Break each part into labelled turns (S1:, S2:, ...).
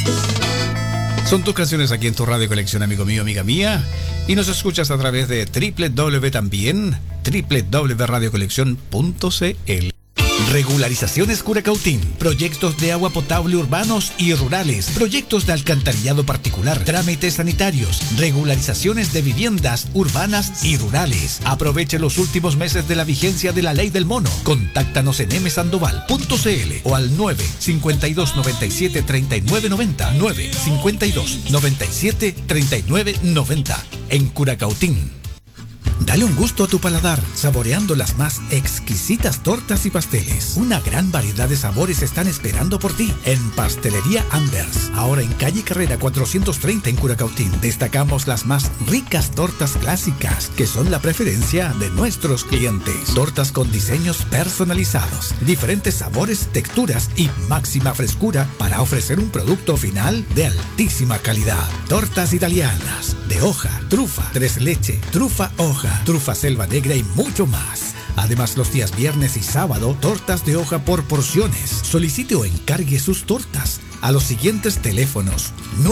S1: Son tus canciones aquí en tu radio colección, amigo mío, amiga mía. Y nos escuchas a través de www también, www.radiocoleccion.cl. Regularizaciones Curacautín. Proyectos de agua potable urbanos y rurales. Proyectos de alcantarillado particular. Trámites sanitarios. Regularizaciones de viviendas urbanas y rurales. Aproveche los últimos meses de la vigencia de la ley del mono. Contáctanos en msandoval.cl o al 952 97 39 90. 952 97 39 90. En Curacautín. Dale un gusto a tu paladar, saboreando las más exquisitas tortas y pasteles. Una gran variedad de sabores están esperando por ti en Pastelería Anders. Ahora en calle Carrera 430 en Curacautín. Destacamos las más ricas tortas clásicas, que son la preferencia de nuestros clientes. Tortas con diseños personalizados, diferentes sabores, texturas y máxima frescura para ofrecer un producto final de altísima calidad. Tortas italianas, de hoja, trufa, tres leche, trufa hoja, trufa selva negra y mucho más. Además, los días viernes y sábado, tortas de hoja por porciones. Solicite o encargue sus tortas a los siguientes teléfonos: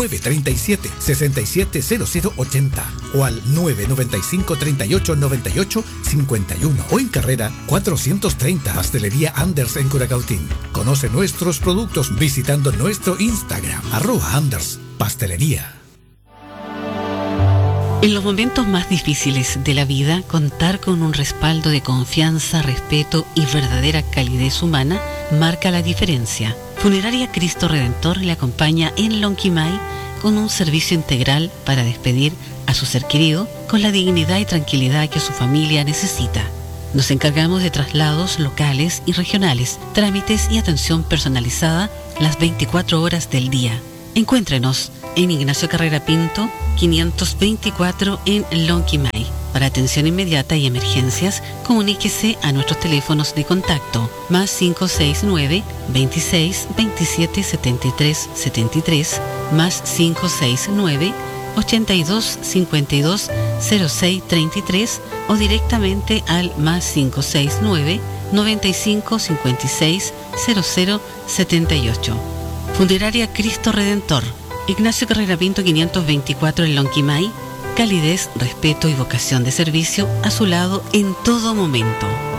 S1: 937-670080 o al 995-3898-51 o en Carrera 430. Pastelería Anders en Curacautín. Conoce nuestros productos visitando nuestro Instagram, @Anders Pastelería.
S2: En los momentos más difíciles de la vida, contar con un respaldo de confianza, respeto y verdadera calidez humana marca la diferencia. Funeraria Cristo Redentor le acompaña en Lonquimay con un servicio integral para despedir a su ser querido con la dignidad y tranquilidad que su familia necesita. Nos encargamos de traslados locales y regionales, trámites y atención personalizada las 24 horas del día. Encuéntrenos en Ignacio Carrera Pinto, 524 en Lonquimay. Para atención inmediata y emergencias, comuníquese a nuestros teléfonos de contacto +569 26 27 73 73, +569 82 52 06 33 o directamente al +569 95 56 00 78. Funeraria Cristo Redentor, Ignacio Carrera Pinto 524 en Lonquimay. Calidez, respeto y vocación de servicio a su lado en todo momento.